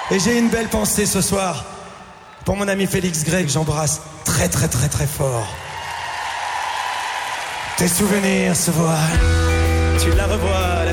Et j'ai une belle pensée ce soir pour mon ami Félix Gray, que j'embrasse très très très très fort. Tes souvenirs se voient, tu la revois, la